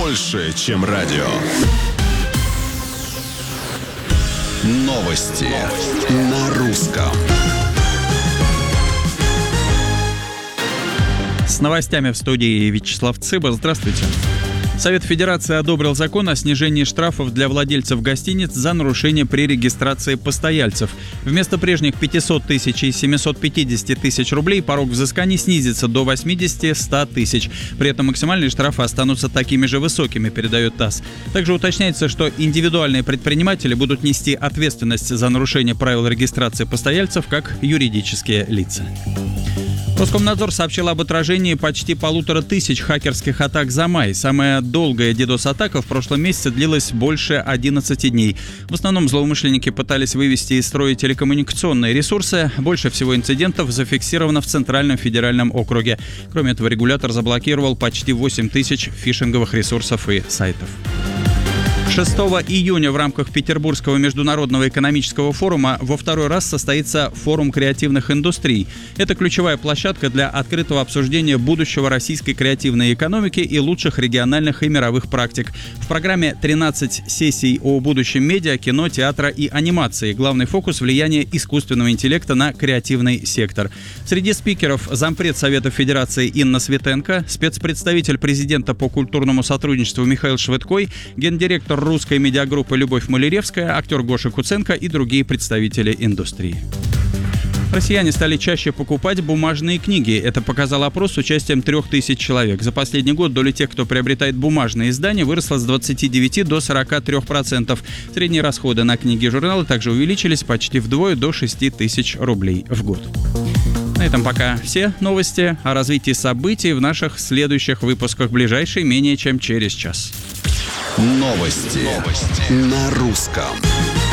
больше, чем радио. Новости на русском. С новостями в студии Вячеслав Цыба. Здравствуйте. Совет Федерации одобрил закон о снижении штрафов для владельцев гостиниц за нарушение при регистрации постояльцев. Вместо прежних 500 тысяч и 750 тысяч рублей порог взысканий снизится до 80-100 тысяч. При этом максимальные штрафы останутся такими же высокими, передает ТАСС. Также уточняется, что индивидуальные предприниматели будут нести ответственность за нарушение правил регистрации постояльцев как юридические лица. Роскомнадзор сообщил об отражении почти 1500 хакерских атак за май. Самая долгая DDoS-атака в прошлом месяце длилась больше 11 дней. В основном злоумышленники пытались вывести из строя телекоммуникационные ресурсы. Больше всего инцидентов зафиксировано в Центральном федеральном округе. Кроме этого, регулятор заблокировал почти 8000 фишинговых ресурсов и сайтов. 6 июня в рамках Петербургского международного экономического форума во второй раз состоится форум креативных индустрий. Это ключевая площадка для открытого обсуждения будущего российской креативной экономики и лучших региональных и мировых практик. В программе 13 сессий о будущем медиа, кино, театра и анимации. Главный фокус – влияние искусственного интеллекта на креативный сектор. Среди спикеров зампред Совета Федерации Инна Светенко, спецпредставитель президента по культурному сотрудничеству Михаил Швыдкой, гендиректор русской медиагруппы Любовь Маляревская, актер Гоша Куценко и другие представители индустрии. Россияне стали чаще покупать бумажные книги. Это показал опрос с участием 3000 человек. За последний год доля тех, кто приобретает бумажные издания, выросла с 29 до 43%. Средние расходы на книги и журналы также увеличились почти вдвое до 6000 рублей в год. На этом пока все новости. О развитии событий в наших следующих выпусках ближайшие менее чем через час. Новости на русском.